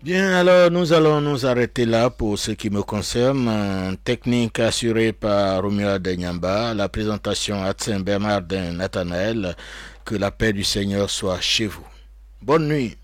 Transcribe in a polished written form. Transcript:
Bien, alors nous allons nous arrêter là pour ce qui me concerne. Technique assurée par Romuald Nyamba, la présentation à Saint Bernardin Nathanaël. Que la paix du Seigneur soit chez vous. Bonne nuit.